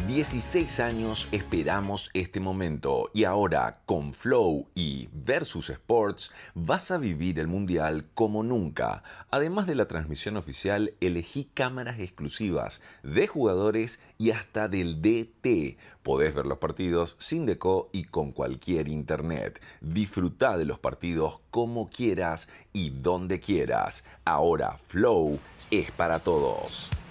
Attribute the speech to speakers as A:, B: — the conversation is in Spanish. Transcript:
A: 16 años esperamos este momento y ahora con Flow y Versus Sports vas a vivir el Mundial como nunca. Además de la transmisión oficial, elegí cámaras exclusivas de jugadores y hasta del DT. Podés ver los partidos sin deco y con cualquier internet. Disfruta de los partidos como quieras y donde quieras. Ahora Flow es para todos.